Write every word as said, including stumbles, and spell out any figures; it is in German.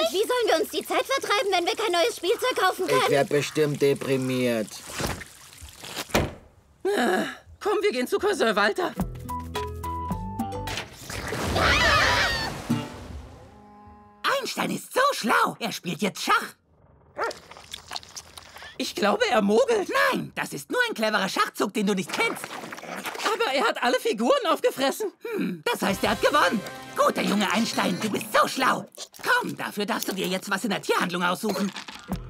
Wie sollen wir uns die Zeit vertreiben, wenn wir kein neues Spielzeug kaufen können? Ich werde bestimmt deprimiert. Ah, komm, wir gehen zu Cousin Walter. Einstein ist so schlau. Er spielt jetzt Schach. Ich glaube, er mogelt. Nein, das ist nur ein cleverer Schachzug, den du nicht kennst. Aber er hat alle Figuren aufgefressen. Hm, das heißt, er hat gewonnen. Guter Junge Einstein, du bist so schlau. Komm, dafür darfst du dir jetzt was in der Tierhandlung aussuchen.